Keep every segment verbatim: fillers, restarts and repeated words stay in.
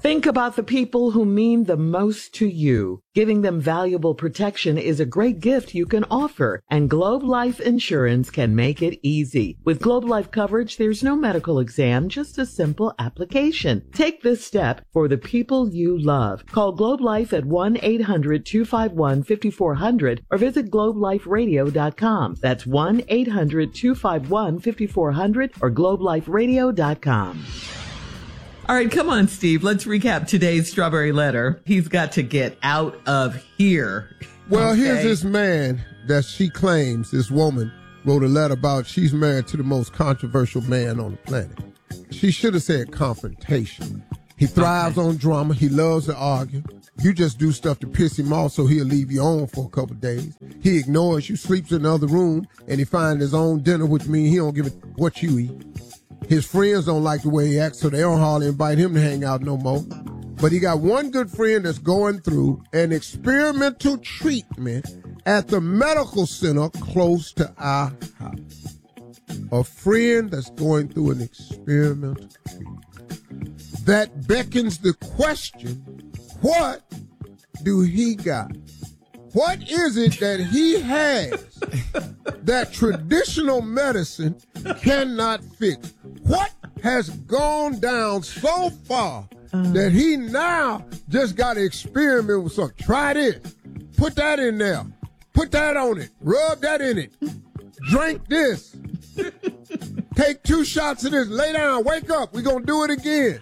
Think about the people who mean the most to you. Giving them valuable protection is a great gift you can offer, and Globe Life Insurance can make it easy. With Globe Life coverage, there's no medical exam, just a simple application. Take this step for the people you love. Call Globe Life at one eight hundred two five one five four zero zero or visit globe life radio dot com. That's one eight hundred two five one five four zero zero or globe life radio dot com. All right, come on, Steve. Let's recap today's Strawberry Letter. He's got to get out of here. Well, okay. Here's this man that she claims, this woman, wrote a letter about she's married to the most controversial man on the planet. She should have said confrontation. He thrives okay. on drama. He loves to argue. You just do stuff to piss him off so he'll leave you on for a couple of days. He ignores you, sleeps in the other room, and he finds his own dinner, which means he don't give a what you eat. His friends don't like the way he acts, so they don't hardly invite him to hang out no more. But he got one good friend that's going through an experimental treatment at the medical center close to our house. A friend that's going through an experimental treatment. That beckons the question, what do he got? What is it that he has that traditional medicine cannot fix? What has gone down so far uh, that he now just got to experiment with something? Try this. Put that in there. Put that on it. Rub that in it. Drink this. Take two shots of this. Lay down. Wake up. We're going to do it again.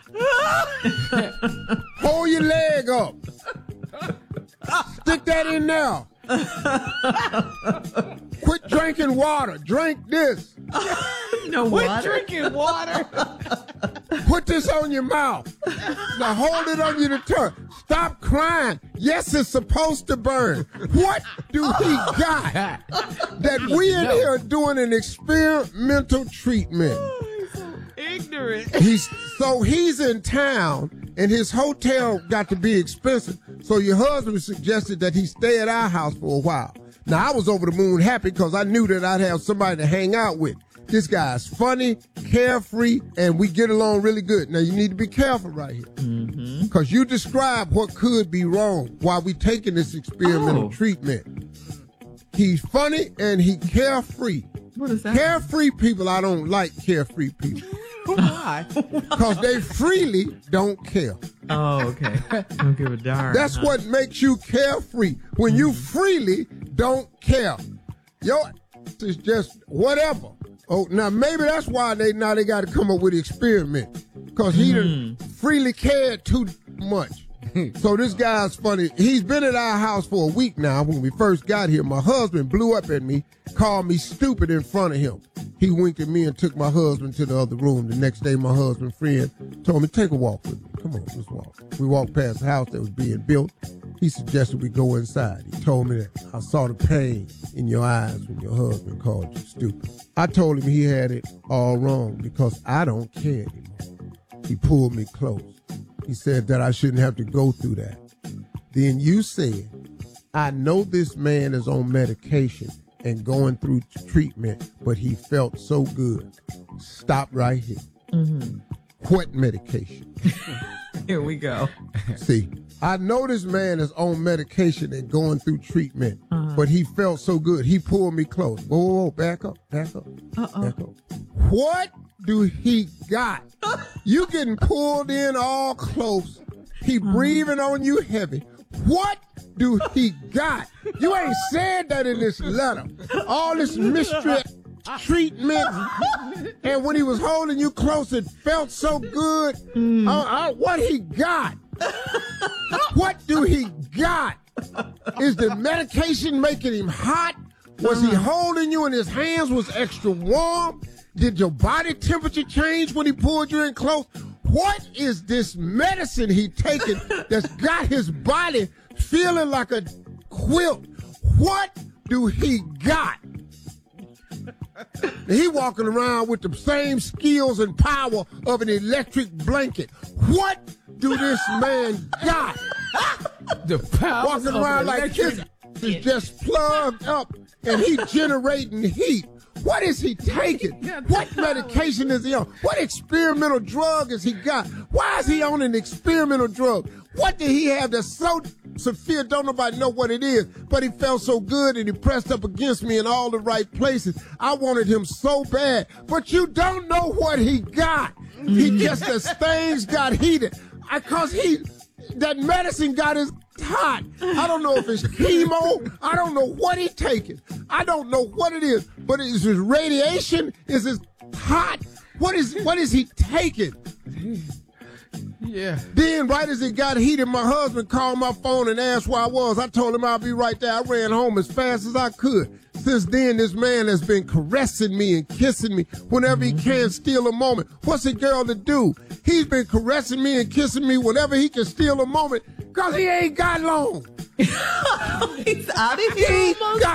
Hold your leg up. Stick that in there. Quit drinking water. Drink this. No Quit water. drinking water. Put this on your mouth. Now hold it on your tongue. Stop crying. Yes, it's supposed to burn. What do he got that we in here doing an experimental treatment? Ignorant. He's so he's in town and his hotel got to be expensive. So your husband suggested that he stay at our house for a while. Now I was over the moon happy because I knew that I'd have somebody to hang out with. This guy's funny, carefree, and we get along really good. Now you need to be careful right here. Mm-hmm. Because you describe what could be wrong while we taking this experimental Oh. treatment. He's funny and he carefree. What is that? Carefree people, I don't like carefree people. Why? Because they freely don't care. Oh, okay. Don't give a darn. That's huh? what makes you carefree. When you freely don't care. Your is just whatever. Oh, now maybe that's why they now they got to come up with the experiment. Because he done freely cared too much. So this guy's funny. He's been at our house for a week now. When we first got here, my husband blew up at me, called me stupid in front of him. He winked at me and took my husband to the other room. The next day, my husband's friend told me, take a walk with me. Come on, let's walk. We walked past the house that was being built. He suggested we go inside. He told me that I saw the pain in your eyes when your husband called you stupid. I told him he had it all wrong because I don't care anymore. He pulled me close. He said that I shouldn't have to go through that. Then you said, I know this man is on medication and going through treatment, but he felt so good. Stop right here. Mm-hmm. What medication? Here we go. See, I know this man is on medication and going through treatment, uh-huh. but he felt so good. He pulled me close. Whoa, whoa, whoa, back up, back up, Uh-uh. back up. What do he got? You getting pulled in all close. He breathing on you heavy. What do he got? You ain't said that in this letter. All this mystery treatment, and when he was holding you close, it felt so good. Mm. Uh, uh, what he got? What do he got? Is the medication making him hot? Was he holding you and his hands was extra warm? Did your body temperature change when he pulled you in close? What is this medicine he taking that's got his body feeling like a quilt? What do he got? He walking around with the same skills and power of an electric blanket. What do this man got? The power Walking of around like electric- his is just plugged up and he generating heat. What is he taking? What medication is he on? What experimental drug has he got? Why is he on an experimental drug? What did he have that's so severe? Don't nobody know what it is, but he felt so good and he pressed up against me in all the right places. I wanted him so bad, but you don't know what he got. He just, as things got heated, because he, that medicine got his hot. I don't know if it's chemo. I don't know what he's taking. I don't know what it is, but is his radiation? Is it hot? What is, what is he taking? Yeah. Then, right as it got heated, my husband called my phone and asked where I was. I told him I'll be right there. I ran home as fast as I could. Since then, this man has been caressing me and kissing me whenever he can steal a moment. What's a girl to do? He's been caressing me and kissing me whenever he can steal a moment because he ain't got long. He's out of here He almost. got